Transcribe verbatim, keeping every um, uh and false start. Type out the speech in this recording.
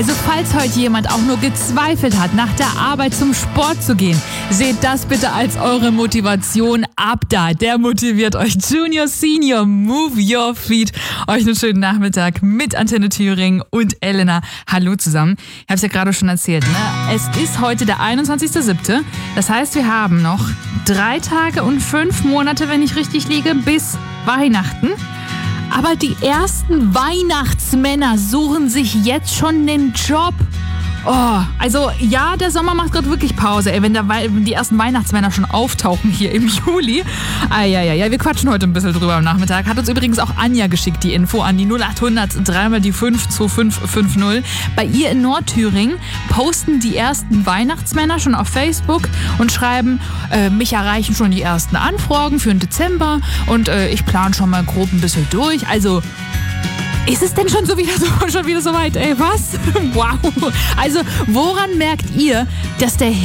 Also falls heute jemand auch nur gezweifelt hat, nach der Arbeit zum Sport zu gehen, seht das bitte als eure Motivation. Ab da, der motiviert euch. Junior, Senior, Move Your Feet. Euch einen schönen Nachmittag mit Antenne Thüringen und Elena. Hallo zusammen. Ich habe es ja gerade schon erzählt, ne? Es ist heute der einundzwanzigster siebte Das heißt, wir haben noch drei Tage und fünf Monate, wenn ich richtig liege, bis Weihnachten. Aber die ersten Weihnachtsmänner suchen sich jetzt schon den Job. Oh, also ja, der Sommer macht gerade wirklich Pause, ey, wenn, der, wenn die ersten Weihnachtsmänner schon auftauchen hier im Juli. Ah, ja, ja, ja, wir quatschen heute ein bisschen drüber am Nachmittag. Hat uns übrigens auch Anja geschickt, die Info an die null acht hundert dreimal die fünf zwei fünf fünf null. Bei ihr in Nordthüringen posten die ersten Weihnachtsmänner schon auf Facebook und schreiben, äh, mich erreichen schon die ersten Anfragen für den Dezember und äh, ich plane schon mal grob ein bisschen durch. Also ist es denn schon so wieder so, schon wieder so weit? Ey, was? Wow. Also, woran merkt ihr, dass der